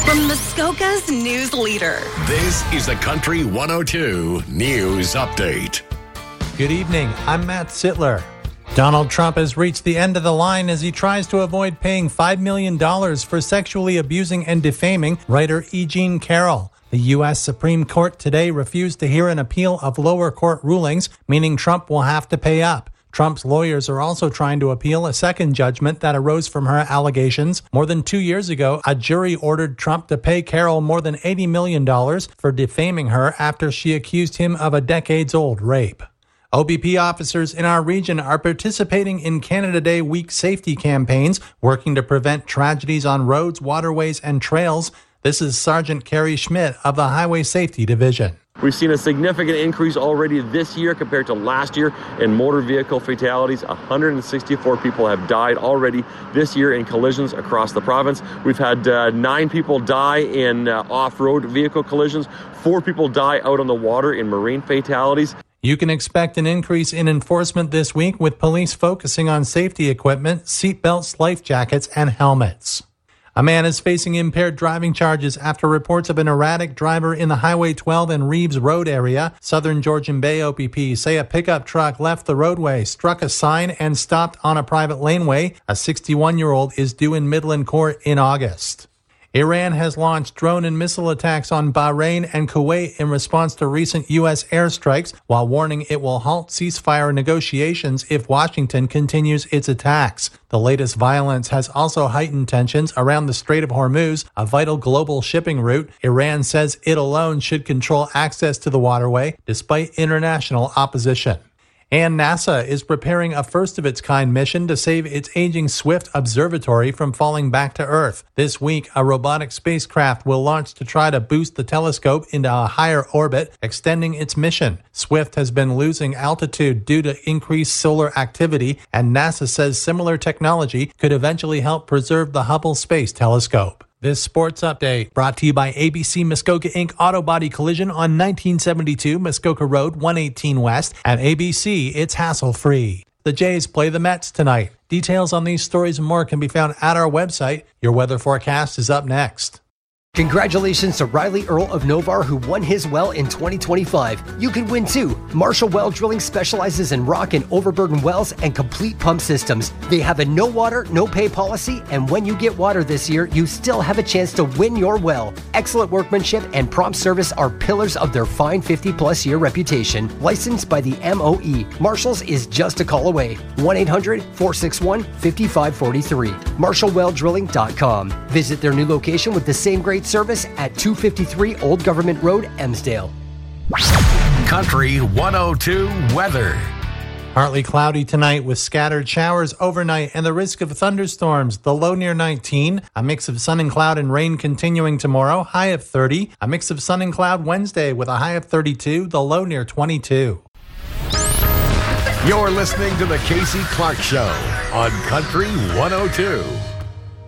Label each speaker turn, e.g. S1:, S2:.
S1: From Muskoka's news leader.
S2: This is the Country 102 News Update.
S3: Good evening. I'm Matt Sittler. Donald Trump has reached the end of the line as he tries to avoid paying $5 million for sexually abusing and defaming writer E. Jean Carroll. The U.S. Supreme Court today refused to hear an appeal of lower court rulings, meaning Trump will have to pay up. Trump's lawyers are also trying to appeal a second judgment that arose from her allegations. More than 2 years ago, a jury ordered Trump to pay Carroll more than $80 million for defaming her after she accused him of a decades-old rape. OBP officers in our region are participating in Canada Day week safety campaigns, working to prevent tragedies on roads, waterways, and trails. This is Sergeant Kerry Schmidt of the Highway Safety Division.
S4: We've seen a significant increase already this year compared to last year in motor vehicle fatalities. 164 people have died already this year in collisions across the province. We've had 9 people die in off-road vehicle collisions, 4 people die out on the water in marine fatalities.
S3: You can expect an increase in enforcement this week with police focusing on safety equipment, seatbelts, life jackets, and helmets. A man is facing impaired driving charges after reports of an erratic driver in the Highway 12 and Reeves Road area. Southern Georgian Bay OPP say a pickup truck left the roadway, struck a sign, and stopped on a private laneway. A 61-year-old is due in Midland Court in August. Iran has launched drone and missile attacks on Bahrain and Kuwait in response to recent U.S. airstrikes, while warning it will halt ceasefire negotiations if Washington continues its attacks. The latest violence has also heightened tensions around the Strait of Hormuz, a vital global shipping route. Iran says it alone should control access to the waterway, despite international opposition. And NASA is preparing a first-of-its-kind mission to save its aging Swift observatory from falling back to Earth. This week, a robotic spacecraft will launch to try to boost the telescope into a higher orbit, extending its mission. Swift has been losing altitude due to increased solar activity, and NASA says similar technology could eventually help preserve the Hubble Space Telescope. This sports update brought to you by ABC Muskoka Inc. Auto Body Collision on 1972 Muskoka Road, 118 West. At ABC, it's hassle-free. The Jays play the Mets tonight. Details on these stories and more can be found at our website. Your weather forecast is up next.
S5: Congratulations to Riley Earl of Novar, who won his well in 2025. You could win too. Marshall Well Drilling specializes in rock and overburden wells and complete pump systems. They have a no water, no pay policy, and when you get water this year, you still have a chance to win your well. Excellent workmanship and prompt service are pillars of their fine 50-plus year reputation. Licensed by the MOE, Marshall's is just a call away. 1-800-461-5543. MarshallWellDrilling.com. Visit their new location with the same great service at 253 Old Government Road, Emsdale.
S2: Country 102 weather.
S3: Partly cloudy tonight with scattered showers overnight and the risk of thunderstorms. The low near 19. A mix of sun and cloud and rain continuing tomorrow. High of 30. A mix of sun and cloud Wednesday with a high of 32. The low near 22.
S2: You're listening to the Casey Clark Show on Country 102.